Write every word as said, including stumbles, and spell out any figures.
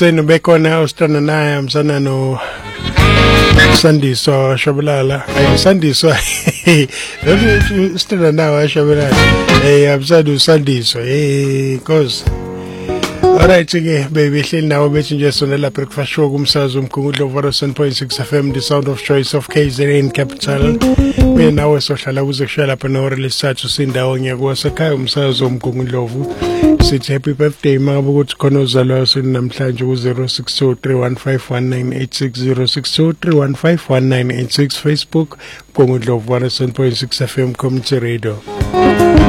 ekuseni bekhona usitana naye amsana no Sandiso Shabalala. Ay Sandiso. Don't usitana nawe Shabalala. Eh amsana Sandiso. Eh cause alright ke baby hleli nawe bethi nje sonela breakfast show kumsakazo umkhumbulo one oh seven point six F M the sound of choice of K Z N capital. Mina nawe sohlala kuze kushaya lapha no lesathu sindawo ngiyakwasekhaya umsakazo umkhumbulo. Sithi happy birthday makabe ukuthi khona uzalwa sini namhlanje ku zero six two three one five one nine eight six zero six two three one five one nine eight six Facebook umkhumbulo one oh seven point six F M community radio.